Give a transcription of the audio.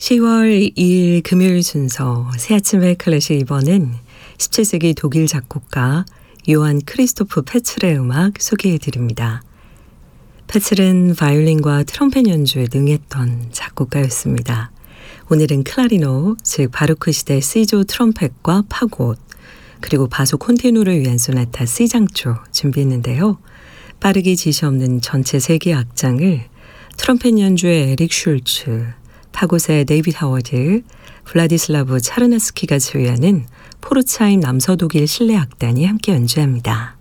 10월 2일 금요일 순서 새아침의 클래식 2번은 17세기 독일 작곡가 요한 크리스토프 페츠르의 음악 소개해 드립니다. 페츠르는 바이올린과 트럼펫 연주에 능했던 작곡가였습니다. 오늘은 클라리노, 즉 바로크 시대 C조 트럼펫과 파고트, 그리고 바소 콘티누를 위한 소나타 C장조 준비했는데요. 빠르기 지시 없는 전체 3개 악장을 트럼펫 연주의 에릭 슐츠, 파고트의 데이비드 하워드, 블라디슬라브 차르나스키가 지휘하는 포르츠하임 남서독일 실내 악단이 함께 연주합니다.